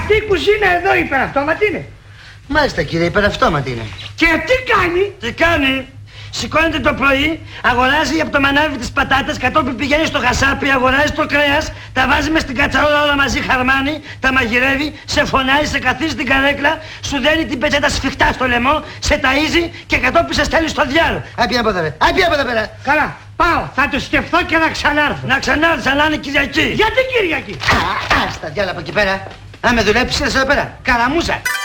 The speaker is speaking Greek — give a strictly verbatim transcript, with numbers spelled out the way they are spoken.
Αυτή η κουζίνα εδώ υπεραυτόματη είναι. Μάλιστα κύριε, υπεραυτόματη είναι. Και τι κάνει? Τι κάνει? Σηκώνεται το πρωί, αγοράζει από το μανάβι τις πατάτες, κατόπιν πηγαίνει στο χασάπι, αγοράζει το κρέας, τα βάζει μες στην κατσαρόλα όλα μαζί χαρμάνι, τα μαγειρεύει, σε φωνάζει, σε καθίζει στην καρέκλα, σου δένει την πετσέτα σφιχτά στο λαιμό, σε ταΐζει και κατόπιν σε στέλνει στο διάλο. Άπια από εδώ πέρα, άπια από εδώ πέρα. Καλά, πάω, θα το σκεφτώ και να ξανάρθω. Να ξανάρθεις, αλλά είναι Κυριακή. Γιατί Κυριακή? Α, α, στα διάλα από εκεί πέρα. Αν με δουλέψεις εδώ πέρα, καραμούζα.